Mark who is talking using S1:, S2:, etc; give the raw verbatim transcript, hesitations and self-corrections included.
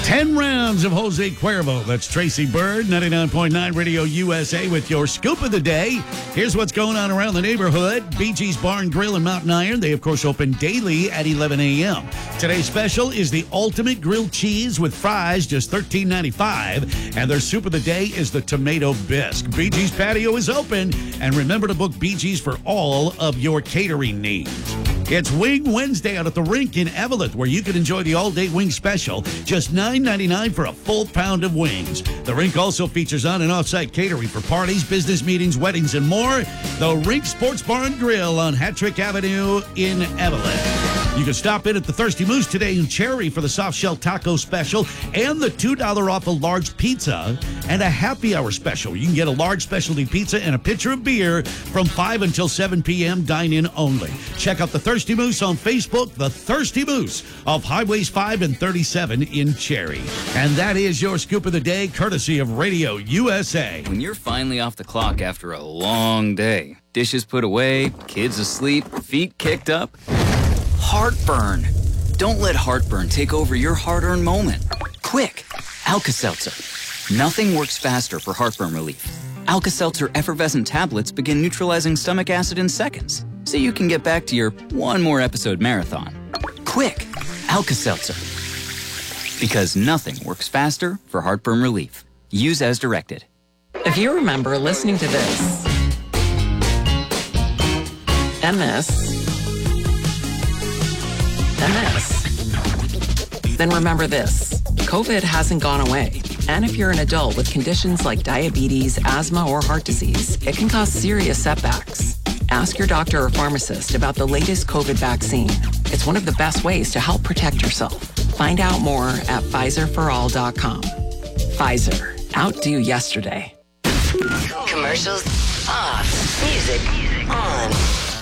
S1: Ten rounds of Jose Cuervo. That's Tracy Bird, ninety-nine point nine Radio U S A with your scoop of the day. Here's what's going on around the neighborhood. Bee Gees Bar and Grill in Mountain Iron. They, of course, open daily at eleven a.m. Today's special is the ultimate grilled cheese with fries, just thirteen ninety-five. And their soup of the day is the tomato bisque. Bee Gees Patio is open. And remember to book Bee Gees for all of your catering needs. It's Wing Wednesday out at the Rink in Evelyn, where you can enjoy the all-day wing special, just nine ninety-nine for a full pound of wings. The Rink also features on- and off-site catering for parties, business meetings, weddings, and more. The Rink Sports Bar and Grill on Hattrick Avenue in Evelyn. You can stop in at the Thirsty Moose today in Cherry for the soft shell taco special and the two dollars off a large pizza and a happy hour special. You can get a large specialty pizza and a pitcher of beer from five until seven p.m. dine-in only. Check out the Thirsty Moose on Facebook, the Thirsty Moose of Highways five and thirty-seven in Cherry. And that is your scoop of the day, courtesy of Radio U S A.
S2: When you're finally off the clock after a long day, dishes put away, kids asleep, feet kicked up, heartburn. Don't let heartburn take over your hard-earned moment. Quick, Alka-Seltzer. Nothing works faster for heartburn relief. Alka-Seltzer effervescent tablets begin neutralizing stomach acid in seconds, so you can get back to your one more episode marathon. Quick, Alka-Seltzer. Because nothing works faster for heartburn relief. Use as directed.
S3: If you remember listening to this, and this, and this, then remember this. COVID hasn't gone away. And if you're an adult with conditions like diabetes, asthma, or heart disease, it can cause serious setbacks. Ask your doctor or pharmacist about the latest COVID vaccine. It's one of the best ways to help protect yourself. Find out more at Pfizer for all dot com. Pfizer. Outdo yesterday.
S4: Commercials off. Music on.